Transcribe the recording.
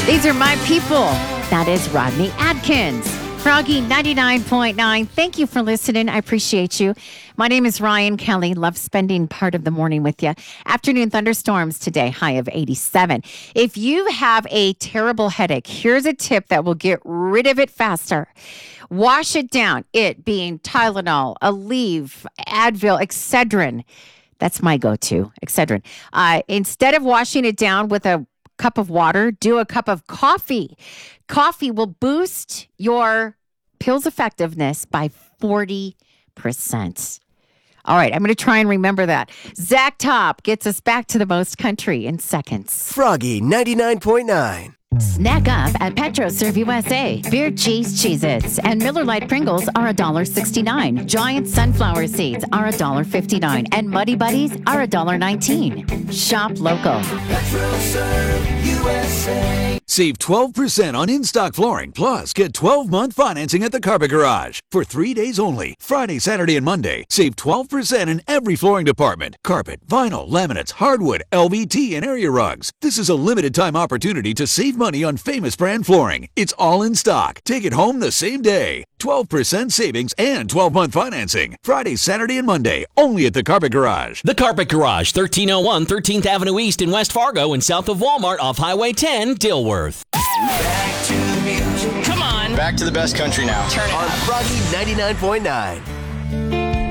These are my people. That is Rodney Adkins. Froggy 99.9. Thank you for listening. I appreciate you. My name is Ryan Kelly. Love spending part of the morning with you. Afternoon thunderstorms today, high of 87. If you have a terrible headache, here's a tip that will get rid of it faster. Wash it down. It being Tylenol, Aleve, Advil, Excedrin. That's my go-to, Excedrin. Instead of washing it down with a cup of water, do a cup of coffee. Coffee will boost your pill's effectiveness by 40%. All right, I'm going to try and remember that. Zach Top gets us back to the most country in seconds. Froggy 99.9. Snack up at PetroServe USA. Beer cheese Cheez-Its and Miller Lite Pringles are $1.69. Giant sunflower seeds are $1.59. And Muddy Buddies are $1.19. Shop local. PetroServe USA. Save 12% on in-stock flooring, plus get 12-month financing at the Carpet Garage. For 3 days only, Friday, Saturday, and Monday, save 12% in every flooring department. Carpet, vinyl, laminates, hardwood, LVT, and area rugs. This is a limited-time opportunity to save money on famous brand flooring. It's all in stock. Take it home the same day. 12% savings and 12-month financing. Friday, Saturday, and Monday, only at the Carpet Garage. The Carpet Garage, 1301 13th Avenue East in West Fargo and south of Walmart off Highway 10, Dilworth. Back to the music. Come on. Back to the best country now. Turn it On up. Froggy 99.9.